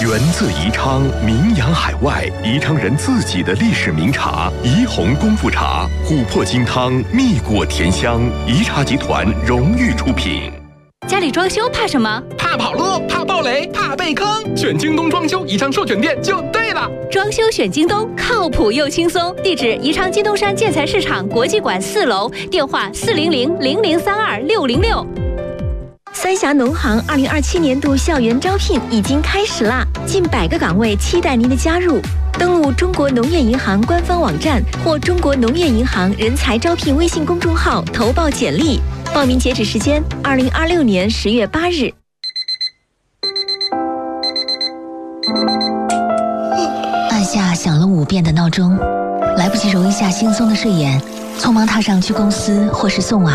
源自宜昌，名扬海外，宜昌人自己的历史名茶宜红功夫茶，琥珀金汤，蜜果甜香，宜茶集团荣誉出品。 家里装修怕什么？ 怕跑路，怕暴雷，怕被坑。选京东装修宜昌授权店就对了。 装修选京东，靠谱又轻松。地址：宜昌金东山建材市场国际馆4楼，电话400-0032-606。 三峡农行2027年度校园招聘已经开始啦，近100个岗位期待您的加入。登录中国农业银行官方网站或中国农业银行人才招聘微信公众号投报简历。报名截止时间：2026年10月8日。 按下响了5遍的闹钟，来不及揉一下惺忪的睡眼，匆忙踏上去公司或是送娃